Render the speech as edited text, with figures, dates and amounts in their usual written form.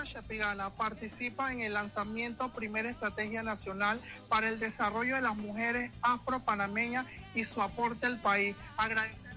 Machapigala participa en el lanzamiento Primera Estrategia Nacional para el Desarrollo de las Mujeres Afro-Panameñas y su aporte al país. Agradecer